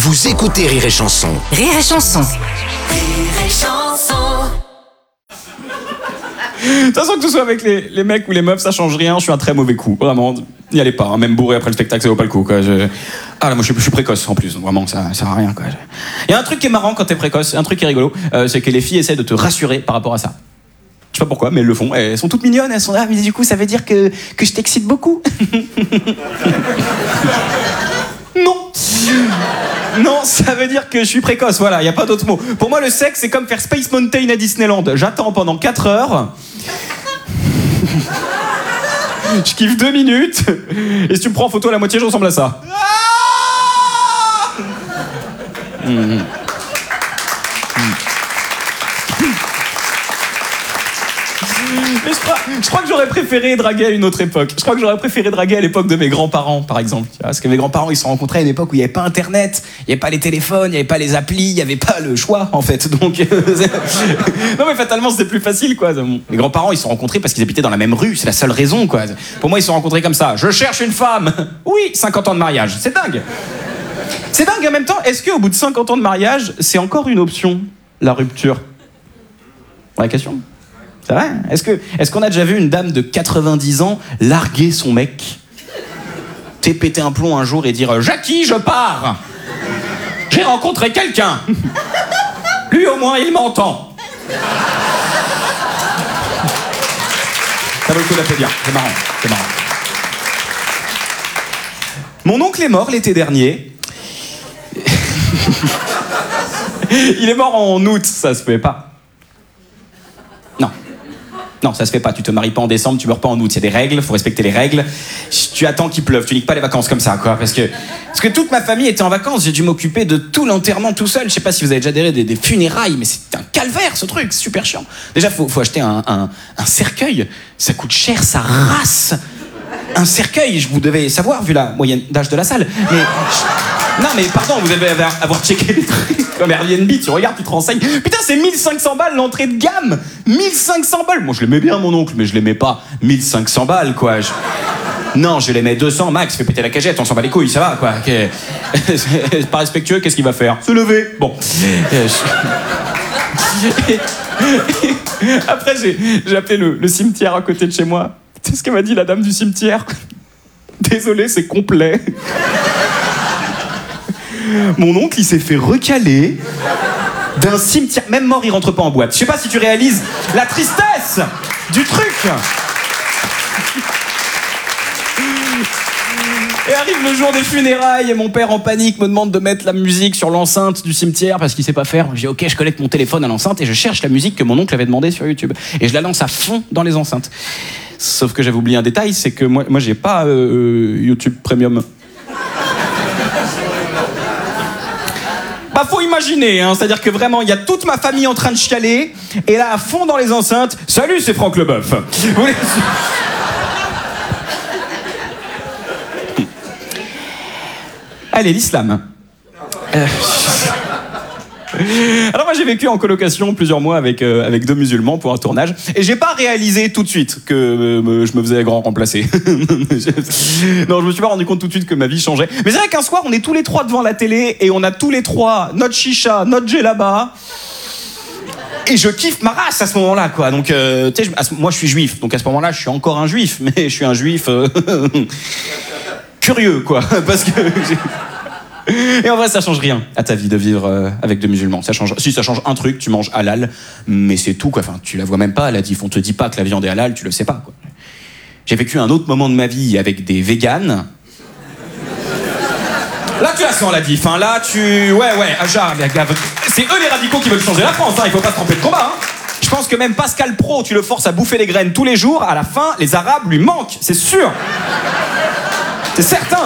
Vous écoutez Rire et Chanson. Rire et Chanson. Rire et Chanson. De toute façon, que ce soit avec les mecs ou les meufs, ça change rien. Je suis un très mauvais coup. Vraiment, n'y allez pas. Hein. Même bourré après le spectacle, ça vaut pas le coup. Quoi. Ah là, moi, je suis précoce en plus. Donc, vraiment, ça sert à rien. Quoi. Il y a un truc qui est marrant quand t'es précoce, un truc qui est rigolo, c'est que les filles essaient de te rassurer par rapport à ça. Je sais pas pourquoi, mais elles le font. Elles sont toutes mignonnes. Elles sont là, mais du coup, ça veut dire que je t'excite beaucoup. Non. Non, ça veut dire que je suis précoce, voilà, il n'y a pas d'autre mot. Pour moi, le sexe, c'est comme faire Space Mountain à Disneyland. J'attends pendant 4 heures. Je kiffe 2 minutes. Et si tu me prends en photo à la moitié, je ressemble à ça. Mais je crois que j'aurais préféré draguer à une autre époque. Je crois que j'aurais préféré draguer à l'époque de mes grands-parents, par exemple. Parce que mes grands-parents, ils se sont rencontrés à une époque où il n'y avait pas Internet, il n'y avait pas les téléphones, il n'y avait pas les applis, il n'y avait pas le choix, en fait. Donc, non, mais fatalement, c'était plus facile, quoi. Mes grands-parents, ils se sont rencontrés parce qu'ils habitaient dans la même rue. C'est la seule raison, quoi. Pour moi, ils se sont rencontrés comme ça. Je cherche une femme. Oui, 50 ans de mariage. C'est dingue. C'est dingue en même temps. Est-ce qu'au bout de 50 ans de mariage, c'est encore une option, la rupture? Vraie question. C'est vrai? Est-ce qu'on a déjà vu une dame de 90 ans larguer son mec? T'es pété un plomb un jour et dire « Jackie, je pars! J'ai rencontré quelqu'un! Lui au moins, il m'entend! » Ça vaut le coup d'applaudir, c'est marrant, c'est marrant. Mon oncle est mort l'été dernier. Il est mort en août, ça se fait pas. Non, ça se fait pas. Tu te maries pas en décembre, tu meurs pas en août. Il y a des règles, faut respecter les règles. Tu attends qu'il pleuve, tu niques pas les vacances comme ça, quoi. Parce que toute ma famille était en vacances, j'ai dû m'occuper de tout l'enterrement tout seul. Je sais pas si vous avez déjà adhéré des funérailles, mais c'est un calvaire ce truc, c'est super chiant. Déjà, faut acheter un cercueil. Ça coûte cher, ça rase. Un cercueil, vous devez savoir, vu la moyenne d'âge de la salle. Mais. Non mais pardon, vous devez avoir checké des trucs comme Airbnb, tu regardes, tu te renseignes. Putain, c'est 1500 balles l'entrée de gamme. 1500 balles. Moi je l'aimais bien mon oncle, mais je l'aimais pas 1500 balles quoi. Non, je l'aimais 200 max, fais péter la cagette, on s'en bat les couilles, ça va quoi. C'est pas respectueux, qu'est-ce qu'il va faire? Se lever. Bon. Après j'ai appelé le cimetière à côté de chez moi. Tu sais ce qu'elle m'a dit la dame du cimetière? Désolé, c'est complet. Mon oncle, il s'est fait recaler d'un cimetière. Même mort, il rentre pas en boîte. Je sais pas si tu réalises la tristesse du truc. Et arrive le jour des funérailles et mon père en panique me demande de mettre la musique sur l'enceinte du cimetière parce qu'il sait pas faire. Je dis ok, je connecte mon téléphone à l'enceinte et je cherche la musique que mon oncle avait demandé sur YouTube. Et je la lance à fond dans les enceintes. Sauf que j'avais oublié un détail, c'est que moi j'ai pas YouTube Premium. Bah faut imaginer, hein, c'est-à-dire que vraiment, il y a toute ma famille en train de chialer, et là, à fond dans les enceintes, « Salut, c'est Franck Leboeuf !» Allez, l'islam. Alors moi j'ai vécu en colocation plusieurs mois avec 2 musulmans pour un tournage et j'ai pas réalisé tout de suite que je me faisais grand remplacer. Non, je me suis pas rendu compte tout de suite que ma vie changeait. Mais c'est vrai qu'un soir on est tous les 3 devant la télé et on a tous les 3 notre chicha, notre djellaba. Et je kiffe ma race à ce moment-là, quoi. Donc, tu sais, moi je suis juif, donc à ce moment-là je suis encore un juif, mais je suis un juif curieux, quoi, parce que. Et en vrai, ça change rien à ta vie de vivre avec 2 musulmans. Ça change un truc, tu manges halal, mais c'est tout, quoi. Enfin, tu la vois même pas, la diff. On te dit pas que la viande est halal, tu le sais pas, quoi. J'ai vécu un autre moment de ma vie avec des véganes. Là, tu la sens, la diff. Hein. Là, ouais, c'est eux les radicaux qui veulent changer la France. Hein. Il faut pas se tromper de combat. Hein. Je pense que même Pascal Pro, tu le forces à bouffer les graines tous les jours. À la fin, les Arabes lui manquent, c'est sûr. C'est certain.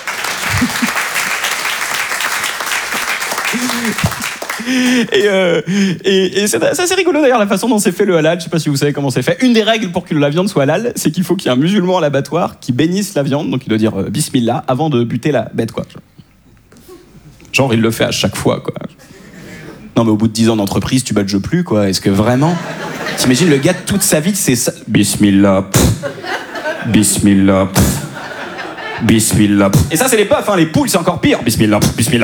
Et c'est assez rigolo d'ailleurs la façon dont c'est fait le halal. Je sais pas si vous savez comment c'est fait. Une des règles pour que la viande soit halal, c'est qu'il faut qu'il y ait un musulman à l'abattoir qui bénisse la viande, donc il doit dire bismillah avant de buter la bête, quoi. Genre il le fait à chaque fois, quoi. Non mais au bout de 10 ans d'entreprise, tu badges plus, quoi. Est-ce que vraiment? T'imagines le gars toute sa vie, c'est ça. Bismillah. Bismillah. Bismillah. Et ça c'est les puffs, hein. Les poules c'est encore pire. Bismillah. Bismillah.